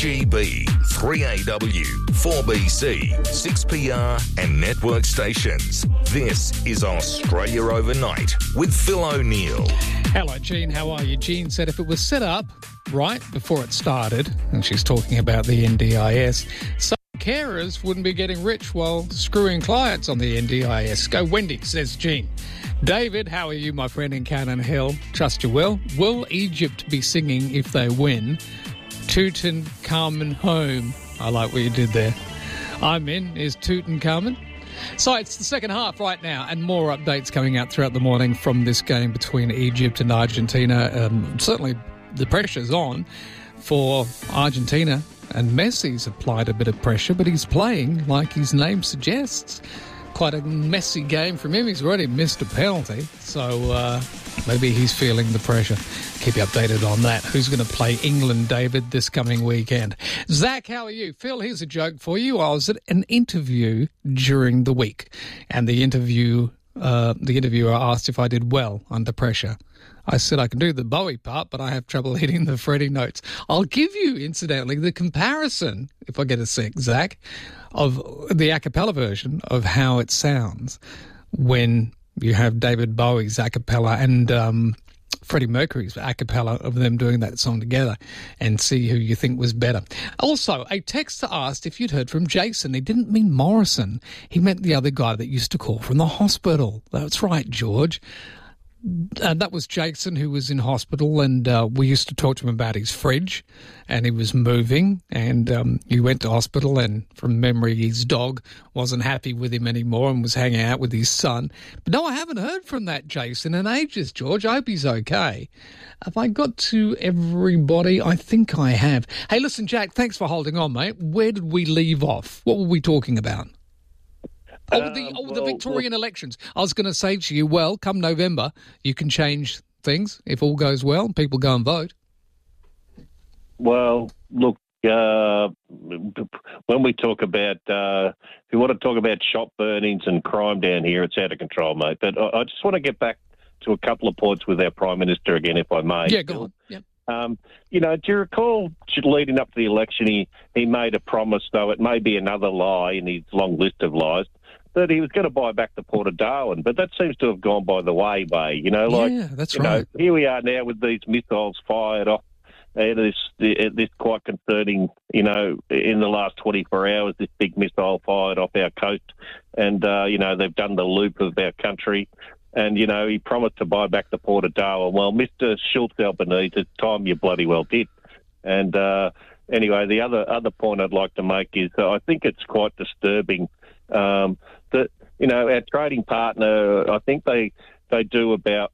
2GB, 3AW, 4BC, 6PR and network stations. This is Australia Overnight with Phil O'Neill. Hello, Jean. How are you? Jean said if it was set up right before it started, and she's talking about the NDIS, some carers wouldn't be getting rich while screwing clients on the NDIS. Go Wendy, says Jean. David, how are you, my friend in Cannon Hill? Trust you well. Will Egypt be singing if they win? Tutankhamun home. I like what you did there. I'm in. Is Tutankhamun? So it's the second half right now, and more updates coming out throughout the morning from this game between Egypt and Argentina. Certainly the pressure's on for Argentina, and Messi's applied a bit of pressure, but he's playing like his name suggests. Quite a messy game from him. He's already missed a penalty, so maybe he's feeling the pressure. Keep you updated on that. Who's going to play England, David, this coming weekend? Zach, how are you? Phil, here's a joke for you. I was at an interview during the week, and the interviewer asked if I did well under pressure. I said I can do the Bowie part, but I have trouble hitting the Freddie notes. I'll give you, incidentally, the comparison, if I get a sec, Zach, of the a cappella version of how it sounds when you have David Bowie's a cappella and Freddie Mercury's a cappella of them doing that song together, and see who you think was better. Also, a texter asked if you'd heard from Jason. He didn't mean Morrison. He meant the other guy that used to call from the hospital. That's right, George. That was Jason, who was in hospital, and we used to talk to him about his fridge, and he was moving, and he went to hospital, and from memory his dog wasn't happy with him anymore and was hanging out with his son. But no, I haven't heard from that Jason in ages, George. I hope he's okay. Have I got to everybody? I think I have. Hey, listen, Jack, thanks for holding on, mate. Where did we leave off? What were we talking about? The Victorian elections. I was going to say to you, well, come November, you can change things if all goes well and people go and vote. Well, look, when we talk about, if you want to talk about shop burnings and crime down here, it's out of control, mate. But I just want to get back to a couple of points with our Prime Minister again, if I may. Yeah, go on. Yeah. Do you recall leading up to the election, he made a promise, though it may be another lie in his long list of lies, that he was going to buy back the Port of Darwin, but that seems to have gone by the way. Yeah, that's right. Here we are now with these missiles fired off. This quite concerning, in the last 24 hours, this big missile fired off our coast, and, they've done the loop of our country. And, he promised to buy back the Port of Darwin. Well, Mr. Schultz Albanese, it's time you bloody well did. And anyway, the other point I'd like to make is I think it's quite disturbing that, our trading partner, I think they do about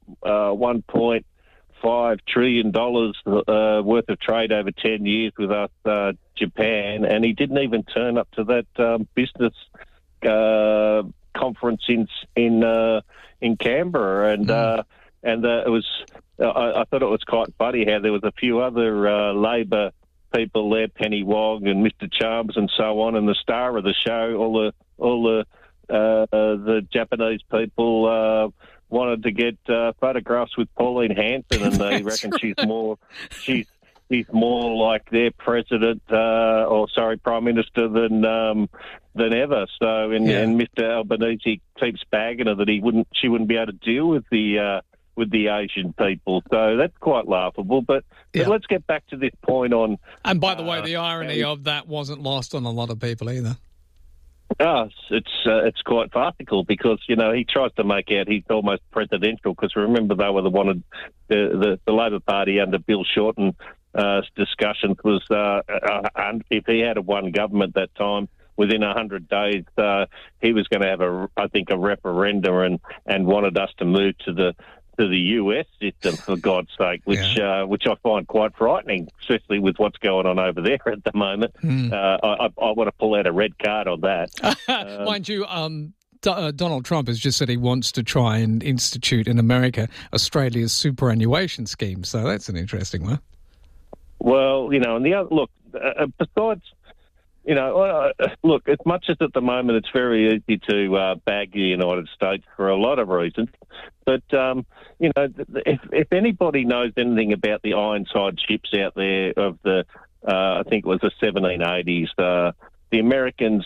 $1.5 trillion worth of trade over 10 years with us, Japan, and he didn't even turn up to that business conference in Canberra, and it was. I thought it was quite funny how there was a few other Labor people there, Penny Wong and Mr. Chalmers and so on, and the star of the show, all the Japanese people wanted to get photographs with Pauline Hanson, and they reckon right. He's more like their president, Prime Minister than ever. So, and Mr. Albanese keeps bagging her that she wouldn't be able to deal with the Asian people. So that's quite laughable. But let's get back to this point on. And by the way, the irony of that wasn't lost on a lot of people either. Oh, it's quite farcical because, he tries to make out he's almost presidential because remember they were the Labor Party under Bill Shorten discussions was if he had won government that time, within 100 days, he was going to have a referendum and wanted us to move to the US system, for God's sake, which I find quite frightening, especially with what's going on over there at the moment. I want to pull out a red card on that. Mind you, Donald Trump has just said he wants to try and institute in America Australia's superannuation scheme, so that's an interesting one. Well, and the other, besides, look, as much as at the moment it's very easy to bag the United States for a lot of reasons, but, if anybody knows anything about the Ironside ships out there of the I think it was the 1780s. The Americans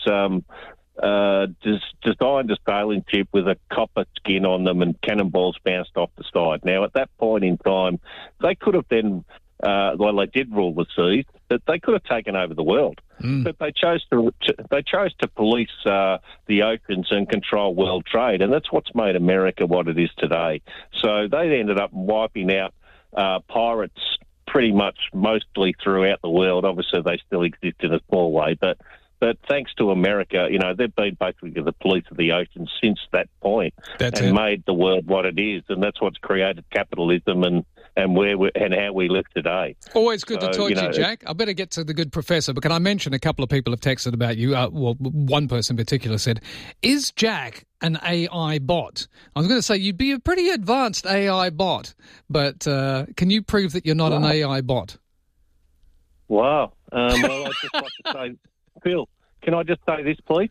designed a sailing ship with a copper skin on them and cannonballs bounced off the side. Now, at that point in time, they could have then, they did rule the seas, but they could have taken over the world. But they chose to police the oceans and control world trade, and that's what's made America what it is today. So they ended up wiping out pirates pretty much mostly throughout the world. Obviously, they still exist in a small way, but thanks to America, they've been basically the police of the ocean since that point, made the world what it is, and that's what's created capitalism and how we live today. Always good to talk to you, Jack. I better get to the good professor, but can I mention a couple of people have texted about you? One person in particular said, "Is Jack an AI bot?" I was going to say you'd be a pretty advanced AI bot, but can you prove that you're not an AI bot? Wow. Well, I'd just like to say, Phil, can I just say this, please?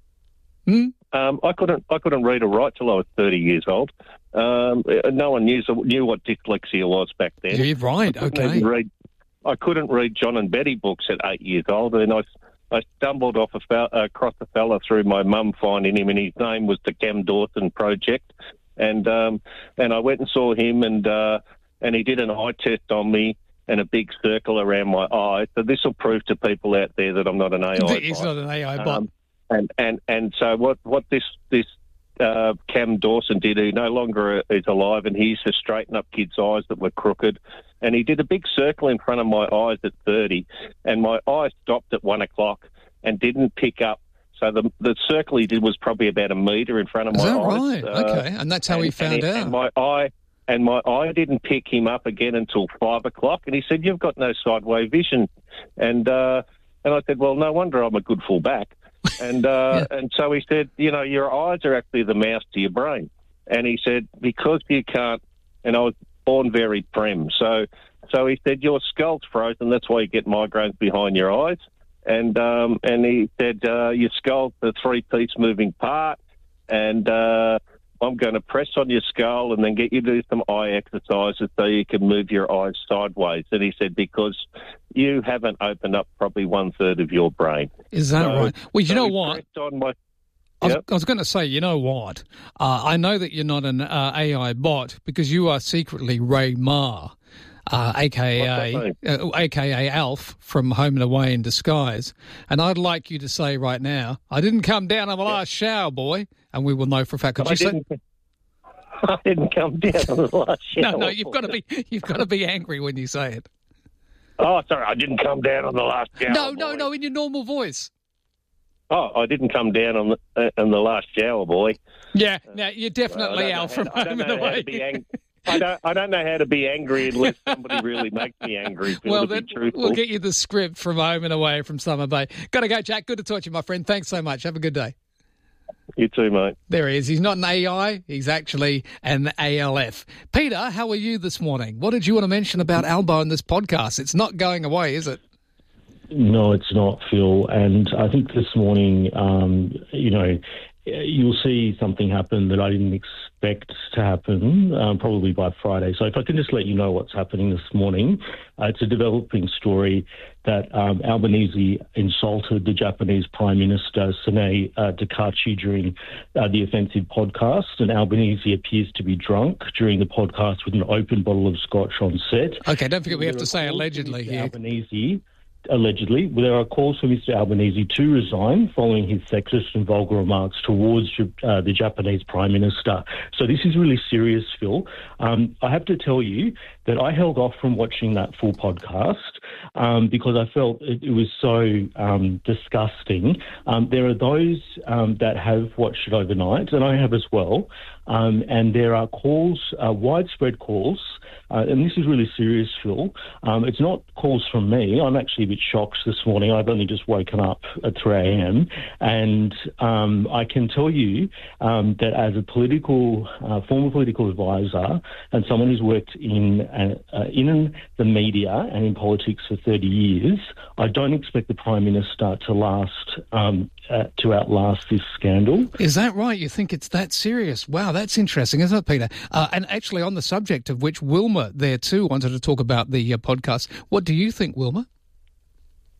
I couldn't read or write till I was 30 years old. No one knew what dyslexia was back then. Yeah, right. Okay. I couldn't read John and Betty books at 8 years old, and I stumbled across a fella through my mum finding him, and his name was the Cam Dawson Project, and I went and saw him, and he did an eye test on me and a big circle around my eye. So this will prove to people out there that I'm not an AI bot. He's not an AI bot. And so what this Cam Dawson did, he no longer is alive, and he used to straighten up kids' eyes that were crooked. And he did a big circle in front of my eyes at 30, and my eye stopped at 1 o'clock and didn't pick up. So the circle he did was probably about a metre in front of my eyes. Is that right? Okay, and that's how he found out. And my eye didn't pick him up again until 5 o'clock, and he said, "You've got no sideway vision." And I said, "Well, no wonder I'm a good fullback." And and so he said, "Your eyes are actually the mouse to your brain." And he said, "Because you can't," and I was born very prim, so he said, "Your skull's frozen, that's why you get migraines behind your eyes." And he said, "Your skull's a three-piece moving part, and I'm going to press on your skull and then get you to do some eye exercises so you can move your eyes sideways." And he said, "Because you haven't opened up probably 1/3 of your brain." Is that right? Well, you know what? I was going to say, you know what? I know that you're not an AI bot because you are secretly Ray Ma, a.k.a. Alf from Home and Away in disguise. And I'd like you to say right now, "I didn't come down on the last shower, boy." And we will know for a fact. I didn't come down on the last shower. No, you've got to be angry when you say it. Oh, sorry, I didn't come down on the last shower. No, in your normal voice. Oh, I didn't come down on the last shower, boy. Yeah, now you're definitely Alf from Home and Away. I don't know how to be angry unless somebody really makes me angry. Well, then we'll get you the script from Home and Away from Summer Bay. Got to go, Jack. Good to talk to you, my friend. Thanks so much. Have a good day. You too, mate. There he is. He's not an AI. He's actually an ALF. Peter, how are you this morning? What did you want to mention about Albo in this podcast? It's not going away, is it? No, it's not, Phil. And I think this morning, you'll see something happen that I didn't expect to happen, probably by Friday. So if I can just let you know what's happening this morning, it's a developing story that Albanese insulted the Japanese Prime Minister, Sanae Takachi, during the Offensive podcast, and Albanese appears to be drunk during the podcast with an open bottle of scotch on set. Okay, don't forget we have to say allegedly here. Allegedly, there are calls for Mr. Albanese to resign following his sexist and vulgar remarks towards the Japanese Prime Minister. So this is really serious, Phil. I have to tell you that I held off from watching that full podcast because I felt it was so disgusting. There are those that have watched it overnight, and I have as well, and there are calls, widespread calls, and this is really serious, Phil. It's not calls from me. I'm actually a bit shocked this morning. I've only just woken up at 3 a.m. And I can tell you that as a former political advisor and someone who's worked in the media and in politics for 30 years, I don't expect the Prime Minister to outlast this scandal. Is that right? You think it's that serious? Wow, that's interesting, isn't it, Peter? And actually, on the subject of which, Wilma there too wanted to talk about the podcast. What do you think, Wilma?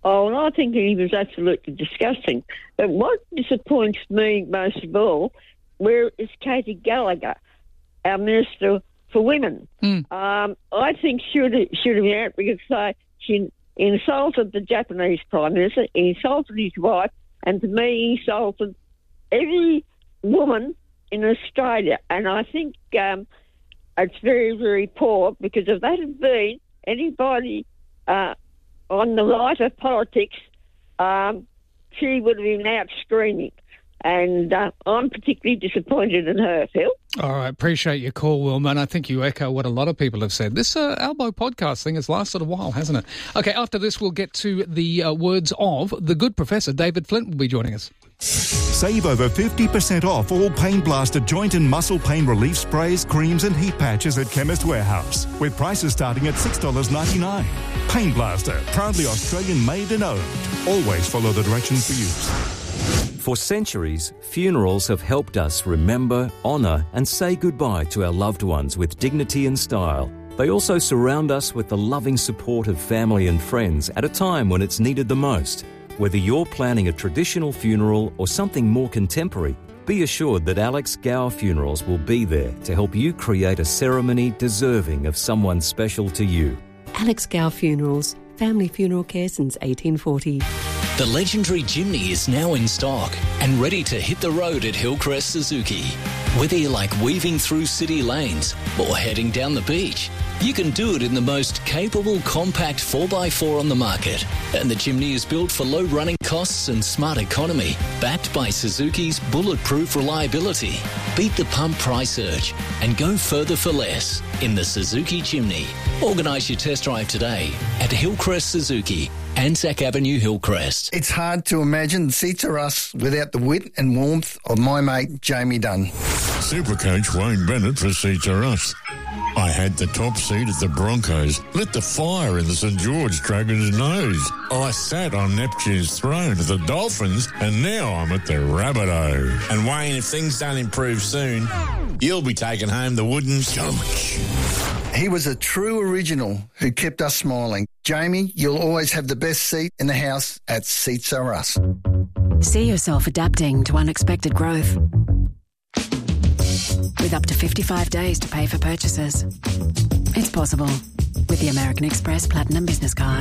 Oh, and I think he was absolutely disgusting. But what disappoints me most of all, where is Katie Gallagher, our Minister for Women? I think she should have been out because she insulted the Japanese Prime Minister, insulted his wife, and to me, he insulted every woman in Australia. And I think it's very, very poor, because if that had been anybody on the right of politics, she would have been out screaming. And I'm particularly disappointed in her, Phil. All right, appreciate your call, Wilma, and I think you echo what a lot of people have said. This Albo podcast thing has lasted a while, hasn't it? Okay, after this, we'll get to the words of the good Professor David Flint will be joining us. Save over 50% off all Pain Blaster joint and muscle pain relief sprays, creams and heat patches at Chemist Warehouse, with prices starting at $6.99. Pain Blaster, proudly Australian made and owned. Always follow the directions for use. For centuries, funerals have helped us remember, honour and say goodbye to our loved ones with dignity and style. They also surround us with the loving support of family and friends at a time when it's needed the most. Whether you're planning a traditional funeral or something more contemporary, be assured that Alex Gower Funerals will be there to help you create a ceremony deserving of someone special to you. Alex Gower Funerals, family funeral care since 1840. The legendary Jimny is now in stock and ready to hit the road at Hillcrest Suzuki. Whether you like weaving through city lanes or heading down the beach, you can do it in the most capable compact 4x4 on the market. And the Jimny is built for low running costs and smart economy, backed by Suzuki's bulletproof reliability. Beat the pump price surge and go further for less in the Suzuki Jimny. Organise your test drive today at Hillcrest Suzuki, Anzac Avenue, Hillcrest. It's hard to imagine Seats Are Us without the wit and warmth of my mate Jamie Dunn. Supercoach Wayne Bennett for Seats Are Us. I had the top seat at the Broncos, lit the fire in the St George Dragons' nose. I sat on Neptune's throne at the Dolphins, and now I'm at the Rabbitohs. And Wayne, if things don't improve soon, you'll be taking home the wooden coach. He was a true original who kept us smiling. Jamie, you'll always have the best seat in the house at Seats Are Us. See yourself adapting to unexpected growth. With up to 55 days to pay for purchases. It's possible with the American Express Platinum Business Card.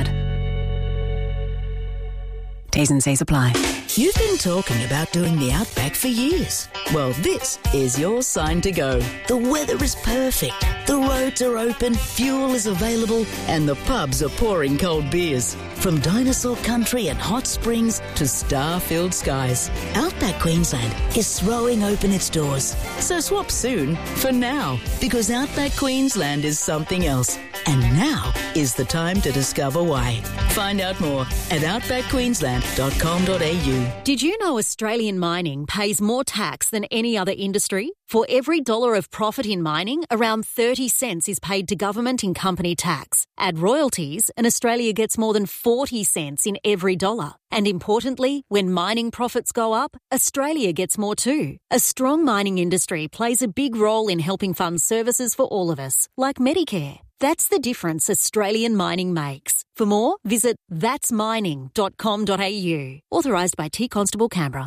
T's and C's apply. You've been talking about doing the Outback for years. Well, this is your sign to go. The weather is perfect. The roads are open, fuel is available, and the pubs are pouring cold beers. From dinosaur country and hot springs to star-filled skies, Outback Queensland is throwing open its doors. So swap soon for now, because Outback Queensland is something else. And now is the time to discover why. Find out more at outbackqueensland.com.au. Did you know Australian mining pays more tax than any other industry? For every dollar of profit in mining, around 30 cents is paid to government in company tax. Add royalties, and Australia gets more than 40 cents in every dollar. And importantly, when mining profits go up, Australia gets more too. A strong mining industry plays a big role in helping fund services for all of us, like Medicare. That's the difference Australian mining makes. For more, visit thatsmining.com.au. Authorised by T Constable Canberra.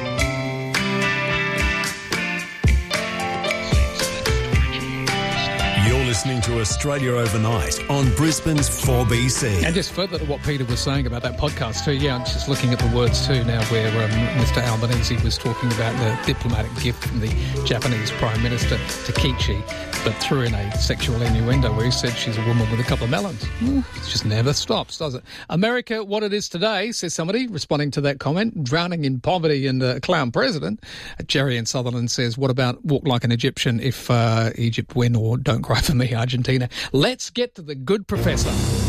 You're listening to Australia Overnight on Brisbane's 4BC. And just further to what Peter was saying about that podcast too, I'm just looking at the words too now where Mr Albanese was talking about the diplomatic gift from the Japanese Prime Minister Takeshi, but threw in a sexual innuendo where he said she's a woman with a couple of melons. It just never stops, does it? America, what it is today, says somebody, responding to that comment, drowning in poverty and a clown president. Jerry in Sutherland says, what about walk like an Egyptian if Egypt win, or don't cry for me, Argentina. Let's get to the good professor.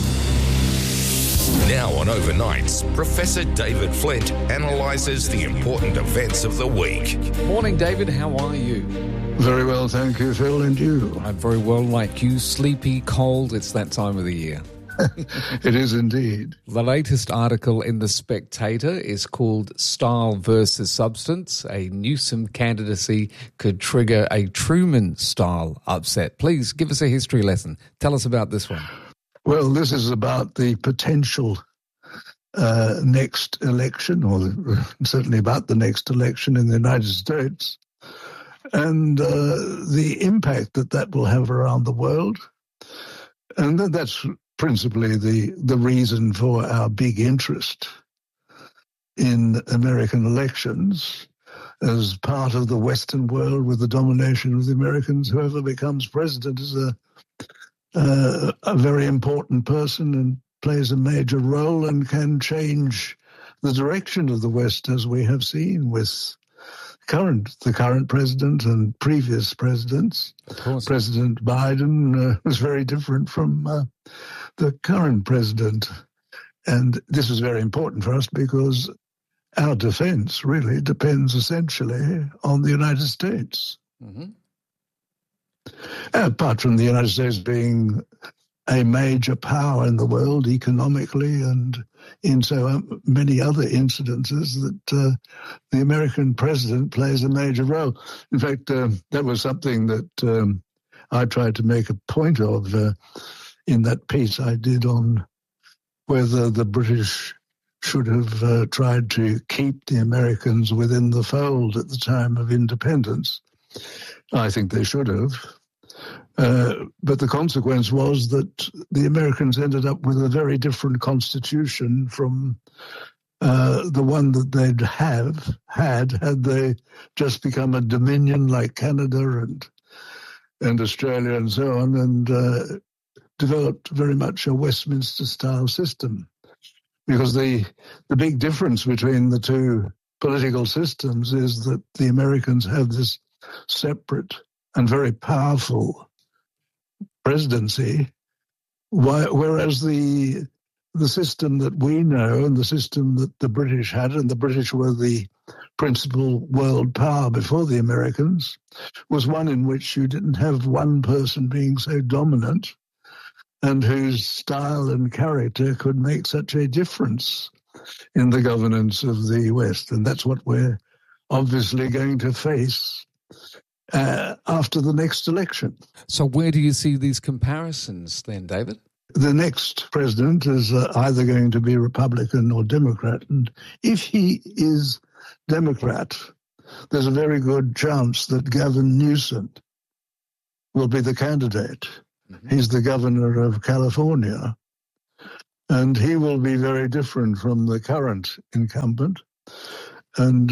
Now on Overnights, Professor David Flint analyses the important events of the week. Morning, David. How are you? Very well, thank you, Phil, and you? I'm very well, like you. Sleepy, cold. It's that time of the year. It is indeed. The latest article in The Spectator is called Style versus Substance. A Newsom candidacy could trigger a Truman-style upset. Please give us a history lesson. Tell us about this one. Well, this is about the potential next election, or certainly about the next election in the United States, and the impact that will have around the world. And that's principally the reason for our big interest in American elections as part of the Western world with the domination of the Americans. Whoever becomes president is a very important person and plays a major role and can change the direction of the West, as we have seen with the current president and previous presidents. President Biden was very different from the current president. And this is very important for us because our defense really depends essentially on the United States. Mm-hmm. Apart from the United States being a major power in the world economically and in so many other incidences, that the American president plays a major role. In fact, that was something that I tried to make a point of in that piece I did on whether the British should have tried to keep the Americans within the fold at the time of independence. I think they should have. But the consequence was that the Americans ended up with a very different constitution from the one that they'd had they just become a dominion like Canada and Australia and so on, and developed very much a Westminster-style system. Because the big difference between the two political systems is that the Americans have this separate and very powerful presidency, whereas the system that we know and the system that the British had, and the British were the principal world power before the Americans, was one in which you didn't have one person being so dominant and whose style and character could make such a difference in the governance of the West. And that's what we're obviously going to face after the next election. So where do you see these comparisons then, David? The next president is either going to be Republican or Democrat. And if he is Democrat, there's a very good chance that Gavin Newsom will be the candidate. Mm-hmm. He's the governor of California. And he will be very different from the current incumbent. And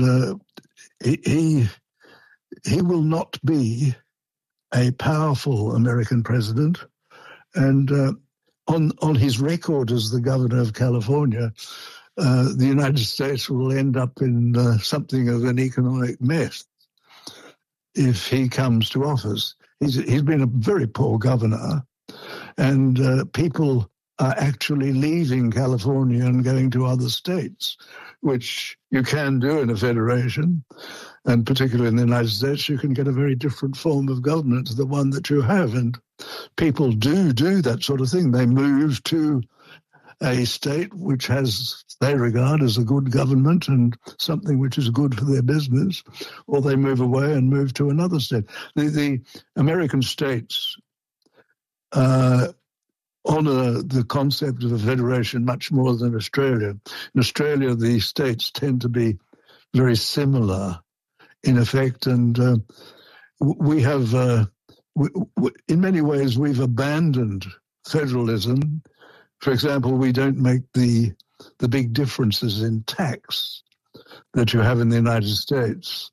he will not be a powerful American president. And on his record as the governor of California, the United States will end up in something of an economic mess if he comes to office. He's been a very poor governor, and people are actually leaving California and going to other states, which you can do in a federation. And particularly in the United States, you can get a very different form of government to the one that you have. And people do that sort of thing. They move to a state which they regard as a good government and something which is good for their business, or they move away and move to another state. The American states honour the concept of a federation much more than Australia. In Australia, the states tend to be very similar in effect, and we have, in many ways, we've abandoned federalism. For example, we don't make the big differences in tax that you have in the United States.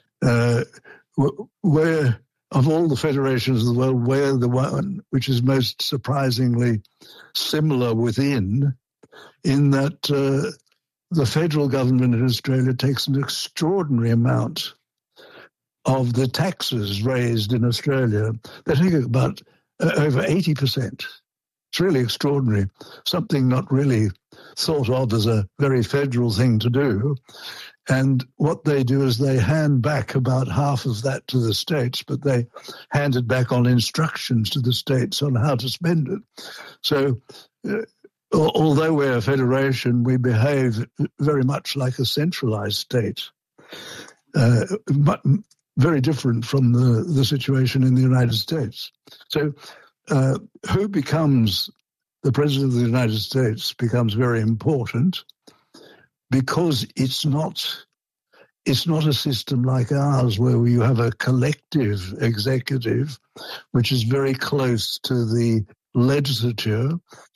Where, of all the federations of the world, we're the one which is most surprisingly similar within, in that the federal government in Australia takes an extraordinary amount of the taxes raised in Australia. They take about over 80%. It's really extraordinary, something not really thought of as a very federal thing to do. And what they do is they hand back about half of that to the states, but they hand it back on instructions to the states on how to spend it. So although we're a federation, we behave very much like a centralized state, but very different from the situation in the United States. So who becomes the President of the United States becomes very important because it's not a system like ours where you have a collective executive which is very close to the legislature.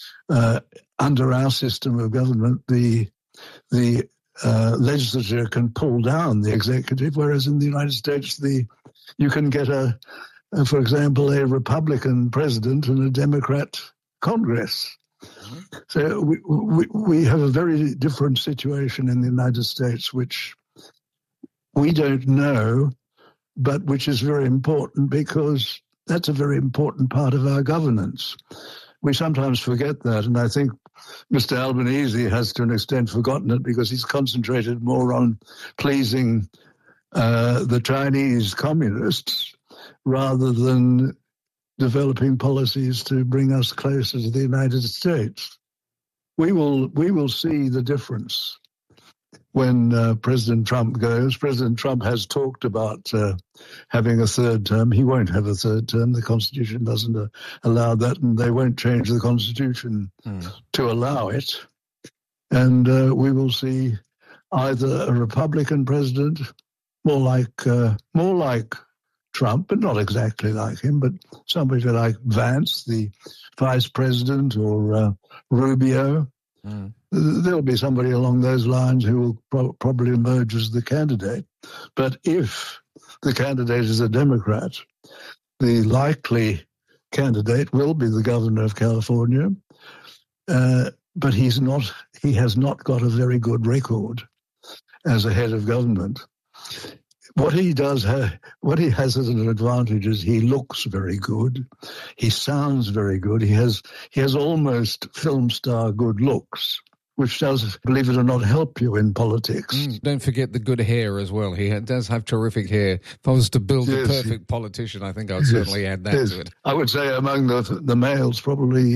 Under our system of government, the legislature can pull down the executive, whereas in the United States, you can get for example, a Republican president and a Democrat Congress. So we have a very different situation in the United States, which we don't know, but which is very important because that's a very important part of our governance. We sometimes forget that, and I think Mr. Albanese has to an extent forgotten it because he's concentrated more on pleasing the Chinese communists rather than developing policies to bring us closer to the United States. We will see the difference when President Trump goes. President Trump has talked about having a third term. He won't have a third term. The Constitution doesn't allow that, and they won't change the Constitution to allow it. And we will see either a Republican president, more like Trump, but not exactly like him, but somebody like Vance, the vice president, or Rubio. There'll be somebody along those lines who will probably emerge as the candidate. But if the candidate is a Democrat, the likely candidate will be the governor of California, but he has not got a very good record as a head of government. What he has as an advantage is he looks very good. He sounds very good. He has almost film star good looks, which does, believe it or not, help you in politics. Don't forget the good hair as well. He does have terrific hair. If I was to build a perfect politician, I think I would certainly add that to it. I would say among the males, probably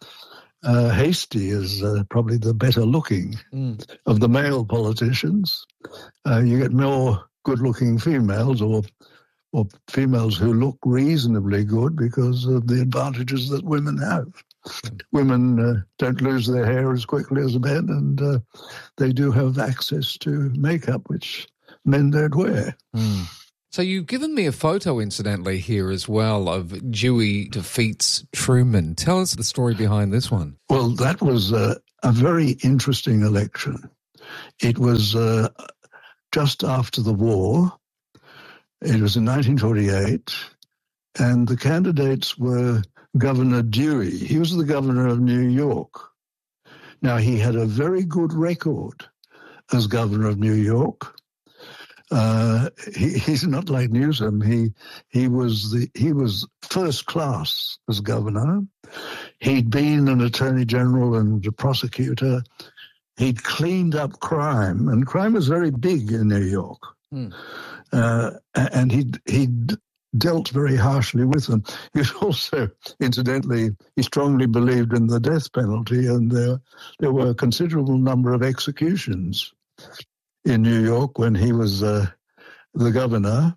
Hastie is probably the better looking of the male politicians. You get more good-looking females or females who look reasonably good because of the advantages that women have. Women don't lose their hair as quickly as men, and they do have access to makeup, which men don't wear. So you've given me a photo, incidentally, here as well of Dewey defeats Truman. Tell us the story behind this one. Well, that was a very interesting election. It was just after the war. It was in 1948, and the candidates were Governor Dewey. He was the governor of New York. Now, he had a very good record as governor of New York. He's not like Newsom. He was first class as governor. He'd been an attorney general and a prosecutor. He'd cleaned up crime, and crime was very big in New York. And he'd dealt very harshly with them. He was also, incidentally, he strongly believed in the death penalty, and there were a considerable number of executions in New York when he was the governor.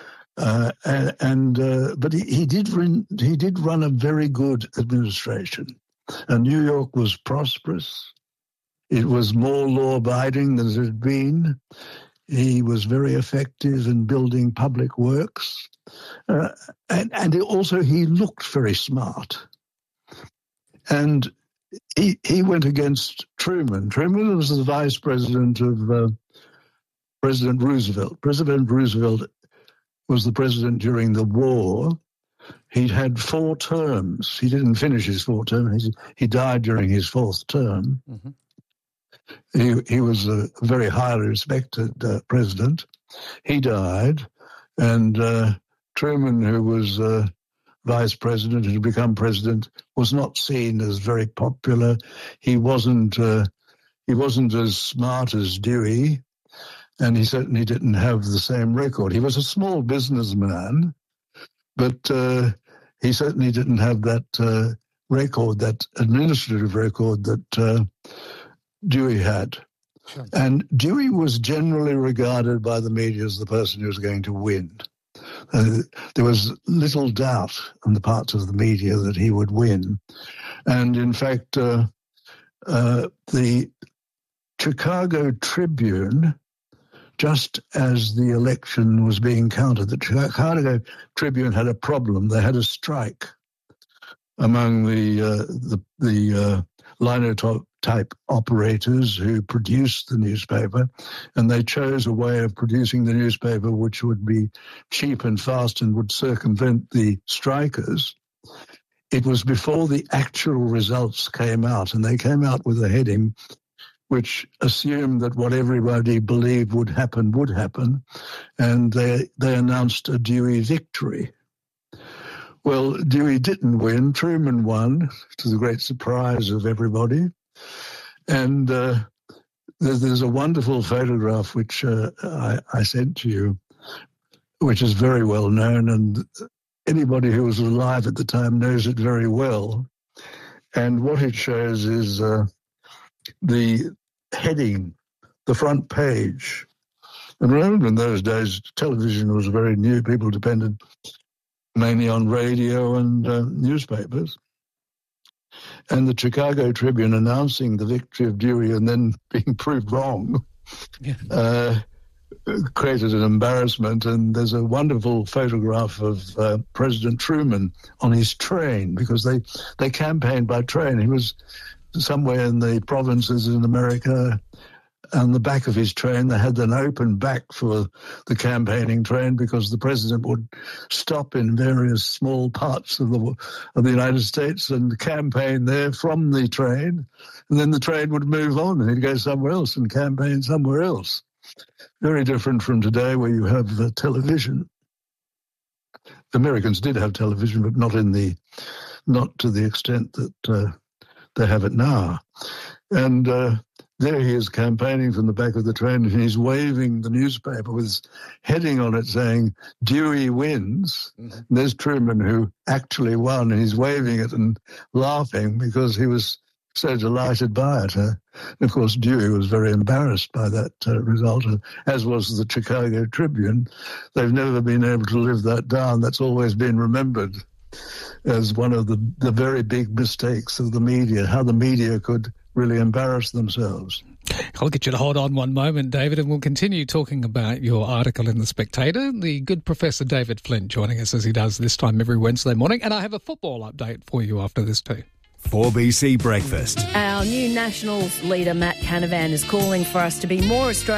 But he did run a very good administration, and New York was prosperous. It was more law-abiding than it had been. He was very effective in building public works. And also he looked very smart. And he went against Truman. Truman was the vice president of President Roosevelt. President Roosevelt was the president during the war. He'd had 4 terms. He didn't finish his 4th term. He died during his 4th term. Mm-hmm. He was a very highly respected president. He died, and Truman, who was vice president and had become president, was not seen as very popular. He wasn't as smart as Dewey, and he certainly didn't have the same record. He was a small businessman, but he certainly didn't have that record, that administrative record that Dewey had. Sure. And Dewey was generally regarded by the media as the person who was going to win. There was little doubt on the parts of the media that he would win. And in fact, the Chicago Tribune, just as the election was being counted, the Chicago Tribune had a problem. They had a strike among the linotype operators who produced the newspaper, and they chose a way of producing the newspaper which would be cheap and fast and would circumvent the strikers. It was before the actual results came out, and they came out with a heading which assumed that what everybody believed would happen, and they announced a Dewey victory. Well, Dewey didn't win. Truman won, to the great surprise of everybody. And there's a wonderful photograph which I sent to you, which is very well known, and anybody who was alive at the time knows it very well. And what it shows is the heading, the front page. And remember, in those days, television was very new. People depended mainly on radio and newspapers. And the Chicago Tribune announcing the victory of Dewey and then being proved wrong created an embarrassment. And there's a wonderful photograph of President Truman on his train, because they campaigned by train. He was somewhere in the provinces in America. On the back of his train, they had an open back for the campaigning train, because the president would stop in various small parts of the United States and campaign there from the train, and then the train would move on and he'd go somewhere else and campaign somewhere else. Very different from today, where you have television. The Americans did have television, but not to the extent that they have it now. And there he is campaigning from the back of the train, and he's waving the newspaper with his heading on it saying, "Dewey wins." Mm-hmm. There's Truman, who actually won, and he's waving it and laughing because he was so delighted by it. And of course, Dewey was very embarrassed by that result, as was the Chicago Tribune. They've never been able to live that down. That's always been remembered as one of the very big mistakes of the media, how the media could really embarrass themselves. I'll get you to hold on one moment, David, and we'll continue talking about your article in The Spectator. The good Professor David Flint joining us as he does this time every Wednesday morning. And I have a football update for you after this too. 4BC Breakfast. Our new Nationals leader, Matt Canavan, is calling for us to be more Australian